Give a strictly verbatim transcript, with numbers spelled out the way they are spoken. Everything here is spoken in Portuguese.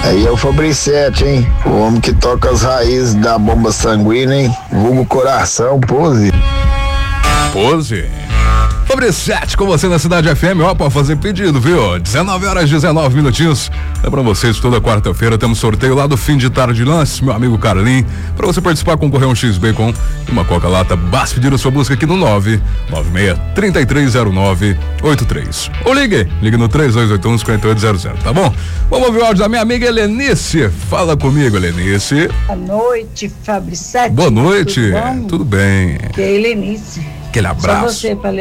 Aí é o Fabricete, hein? O homem que toca as raízes da bomba sanguínea, hein? Vulgo coração, pose. Pose. Fabricete com você na Cidade F M, ó, pode fazer pedido, viu? dezenove horas, dezenove minutinhos. É pra vocês, toda quarta-feira temos sorteio lá do fim de tarde lance, meu amigo Carlinhos. Pra você participar, concorrer um X-Bacon e uma Coca-Lata, basta pedir a sua busca aqui no nove nove seis, três três zero nove oito três. Ou ligue, ligue no três dois oito um, cinco oito zero zero, tá bom? Vamos ouvir o áudio da minha amiga Helenice. Fala comigo, Helenice. Boa noite, Fabricete. Boa noite. Tudo bom? Tudo bem. Que é Helenice. Aquele abraço. Só você pra